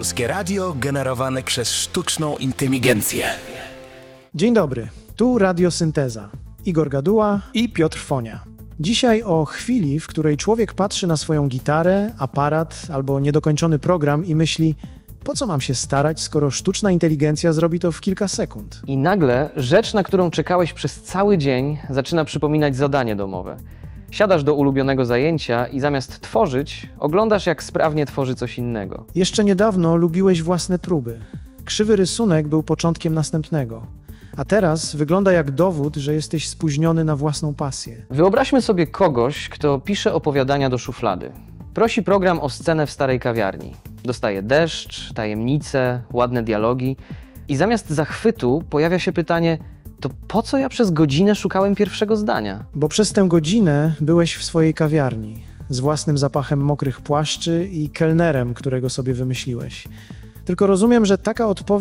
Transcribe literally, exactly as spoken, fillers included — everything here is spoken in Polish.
Polskie radio generowane przez sztuczną inteligencję. Dzień dobry, tu Radiosynteza. Igor Gaduła i Piotr Fonia. Dzisiaj o chwili, w której człowiek patrzy na swoją gitarę, aparat albo niedokończony program i myśli: po co mam się starać, skoro sztuczna inteligencja zrobi to w kilka sekund? I nagle rzecz, na którą czekałeś przez cały dzień, zaczyna przypominać zadanie domowe. Siadasz do ulubionego zajęcia i zamiast tworzyć, oglądasz, jak sprawnie tworzy coś innego. Jeszcze niedawno lubiłeś własne próby. Krzywy rysunek był początkiem następnego. A teraz wygląda jak dowód, że jesteś spóźniony na własną pasję. Wyobraźmy sobie kogoś, kto pisze opowiadania do szuflady. Prosi program o scenę w starej kawiarni. Dostaje deszcz, tajemnice, ładne dialogi i zamiast zachwytu pojawia się pytanie: to po co ja przez godzinę szukałem pierwszego zdania? Bo przez tę godzinę byłeś w swojej kawiarni, z własnym zapachem mokrych płaszczy i kelnerem, którego sobie wymyśliłeś. Tylko rozumiem, że taka odpowiedź